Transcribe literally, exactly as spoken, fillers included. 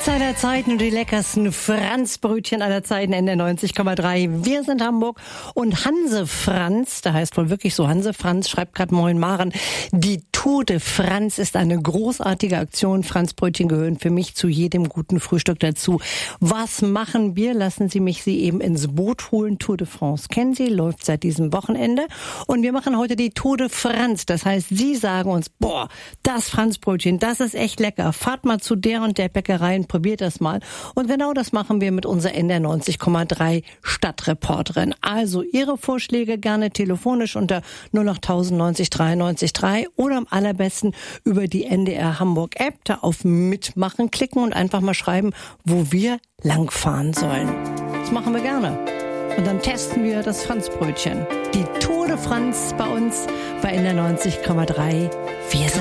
Pizza aller Zeiten und die leckersten Franzbrötchen aller Zeiten in der neunzig Komma drei. Wir sind Hamburg und Hanse Franz, der heißt wohl wirklich so Hanse Franz, schreibt gerade Moin Maren. Die Tour de France ist eine großartige Aktion. Franzbrötchen gehören für mich zu jedem guten Frühstück dazu. Was machen wir? Lassen Sie mich Sie eben ins Boot holen. Tour de France kennen Sie, läuft seit diesem Wochenende. Und wir machen heute die Tour de France. Das heißt, Sie sagen uns, boah, das Franzbrötchen, das ist echt lecker. Fahrt mal zu der und der Bäckerei und probiert das mal. Und genau das machen wir mit unserer N D R neunzig Komma drei Stadtreporterin. Also Ihre Vorschläge gerne telefonisch unter null acht neunzig dreiundneunzig drei oder am allerbesten über die N D R Hamburg App. Da auf Mitmachen klicken und einfach mal schreiben, wo wir langfahren sollen. Das machen wir gerne. Und dann testen wir das Franzbrötchen. Die Tour de France bei uns bei N D R neunzig Komma drei. Wir sind